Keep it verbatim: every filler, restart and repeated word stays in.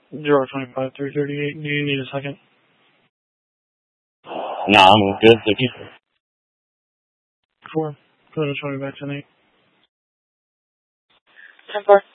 Zero twenty-five, three thirty-eight. Do you need a second? Nah, I'm good. Thank you. Four. Go to twenty back tonight. ten four.